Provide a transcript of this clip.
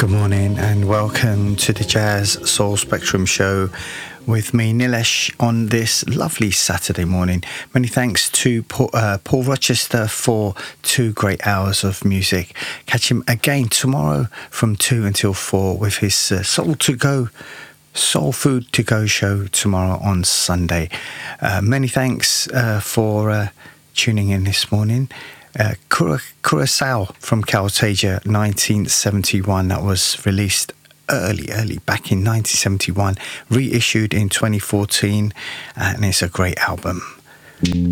Good morning and welcome to the Jazz Soul Spectrum show with me, Nilesh, on this lovely Saturday morning. Many thanks to Paul Rochester for 2 great hours of music. Catch him again tomorrow from 2 until 4 with his Soul Food to Go show tomorrow on Sunday. Many thanks for tuning in this morning. Curacao from Caltasia, 1971. That was released early back in 1971, reissued in 2014, and it's a great album.